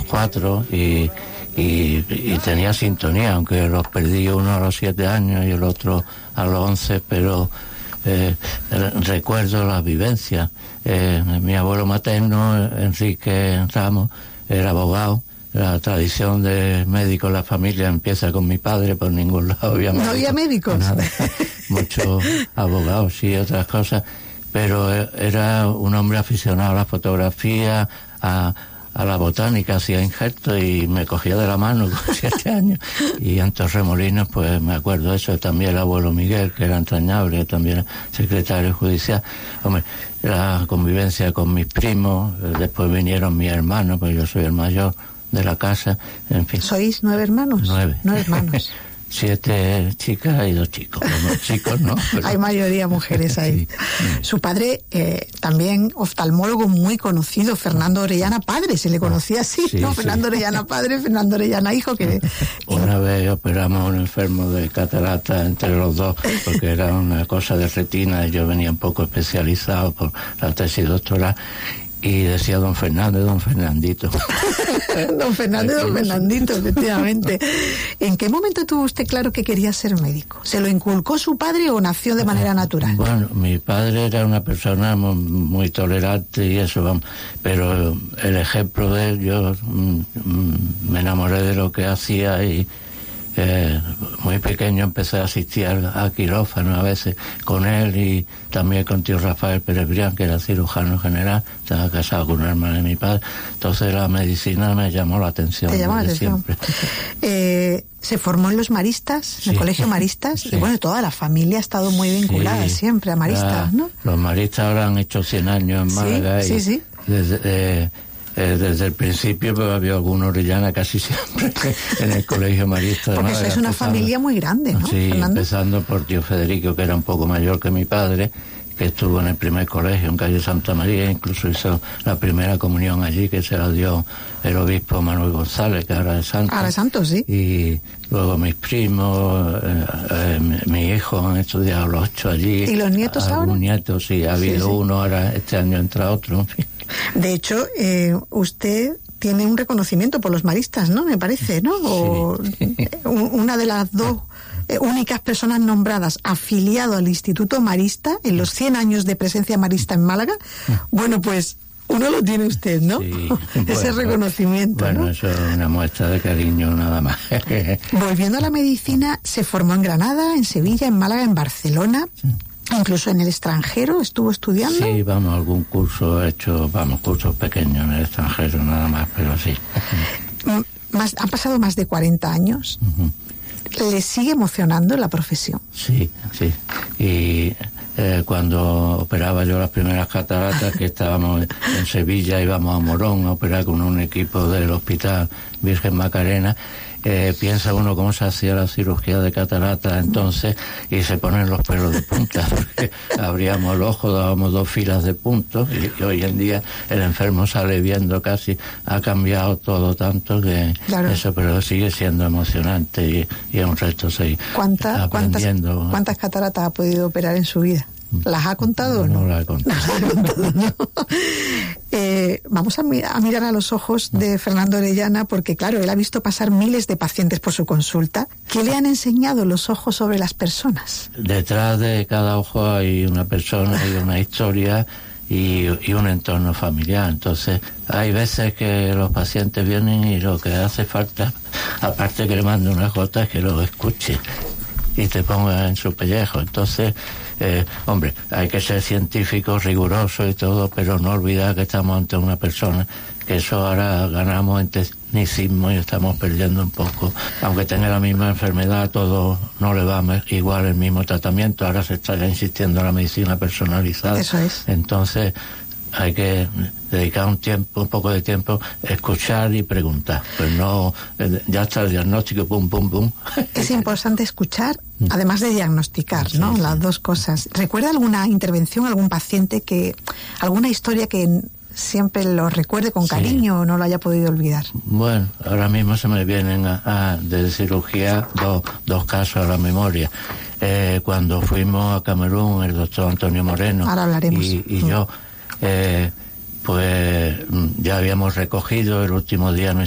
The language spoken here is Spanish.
4 y tenía sintonía, aunque los perdí, uno a los 7 años y el otro a los 11, pero recuerdo la vivencia. Mi abuelo materno, Enrique Ramos, era abogado. La tradición de médico en la familia empieza con mi padre, por ningún lado había médicos. ¿No había médicos? Nada, muchos abogados y otras cosas, pero era un hombre aficionado a la fotografía, a la botánica, hacía injertos y me cogía de la mano con 7 años. Y en Torremolinos, pues me acuerdo eso, también el abuelo Miguel, que era entrañable, también secretario judicial. Hombre, la convivencia con mis primos, después vinieron mis hermanos, pues yo soy el mayor de la casa, en fin. ¿Sois 9 hermanos? 9. 9 hermanos. 7 chicas y 2 chicos. Bueno, chicos no. Pero... Hay mayoría mujeres ahí. Sí. Su padre, también oftalmólogo muy conocido, Fernando Orellana padre, se le conocía así, sí, ¿no? Sí. Fernando Orellana padre, Fernando Orellana hijo. Una vez operamos a un enfermo de catarata entre los dos, porque era una cosa de retina y yo venía un poco especializado por la tesis doctoral. Y decía don Fernando y don Fernandito. Don Fernando y don Fernandito, efectivamente. ¿En qué momento tuvo usted claro que quería ser médico? ¿Se lo inculcó su padre o nació de manera natural? Bueno, mi padre era una persona muy tolerante y eso, vamos, pero el ejemplo de él, yo me enamoré de lo que hacía y muy pequeño empecé a asistir a quirófano a veces con él y también con tío Rafael Pérez Brián, que era cirujano general, estaba casado con una hermana de mi padre, entonces la medicina me llamó la atención. ¿Te llamó la atención? Siempre. Se formó en los Maristas, en el Colegio Maristas, sí. Y bueno, toda la familia ha estado muy vinculada siempre a Maristas, ¿no? Los Maristas ahora han hecho 100 años en Málaga y desde el principio pues, había alguna Orellana casi siempre en el Colegio Marista. Porque eso es una familia muy grande, ¿no, sí, Fernando? Empezando por tío Federico, que era un poco mayor que mi padre, que estuvo en el primer colegio en calle Santa María, incluso hizo la primera comunión allí, que se la dio el obispo Manuel González, que ahora es santo. Ahora es santo, sí. Y luego mis primos, mi hijo han estudiado los 8 allí. ¿Y los nietos ahora? Algunos nietos, sí, ha habido uno, ahora este año entra otro, en fin. De hecho, usted tiene un reconocimiento por los Maristas, ¿no? Me parece, ¿no? O una de las 2 únicas personas nombradas afiliado al Instituto Marista en los 100 años de presencia marista en Málaga. Bueno, pues uno lo tiene usted, ¿no? Sí, ese reconocimiento, bueno, ¿no? Eso es una muestra de cariño nada más. Volviendo a la medicina, se formó en Granada, en Sevilla, en Málaga, en Barcelona. Sí. Incluso en el extranjero estuvo estudiando. Sí, vamos, algún curso he hecho, cursos pequeños en el extranjero nada más, pero sí. Han pasado más de 40 años. ¿Le sigue emocionando la profesión? Sí. Y cuando operaba yo las primeras cataratas, que estábamos en Sevilla, íbamos a Morón a operar con un equipo del Hospital Virgen Macarena, piensa uno cómo se hacía la cirugía de catarata entonces y se ponen los pelos de punta, porque abríamos el ojo, dábamos 2 filas de puntos y hoy en día el enfermo sale viendo casi, ha cambiado todo tanto que claro. Eso, pero sigue siendo emocionante y es un resto seguir aprendiendo. ¿Cuántas cataratas ha podido operar en su vida? ¿Las ha contado o no? No las he contado. ¿No? Vamos a mirar a los ojos de Fernando Orellana, porque claro, él ha visto pasar miles de pacientes por su consulta. ¿Qué le han enseñado los ojos sobre las personas? Detrás de cada ojo hay una persona y una historia y un entorno familiar. Entonces hay veces que los pacientes vienen y lo que hace falta, aparte que le mande una gota, es que lo escuche y te ponga en su pellejo. Entonces hombre, hay que ser científico, riguroso y todo, pero no olvidar que estamos ante una persona, que eso ahora ganamos en tecnicismo y estamos perdiendo un poco. Aunque tenga la misma enfermedad, todo no le va igual el mismo tratamiento. Ahora se está ya insistiendo en la medicina personalizada. Eso es. Entonces hay que dedicar un poco de tiempo a escuchar y preguntar. Pues no, ya está el diagnóstico, pum. Es importante escuchar, además de diagnosticar, ¿no? Sí. Las 2 cosas. ¿Recuerda alguna intervención, algún paciente alguna historia que siempre lo recuerde con cariño o no lo haya podido olvidar? Bueno, ahora mismo se me vienen de cirugía 2 casos a la memoria. Cuando fuimos a Camerún, el doctor Antonio Moreno ahora hablaremos. Y yo, pues ya habíamos recogido el último día.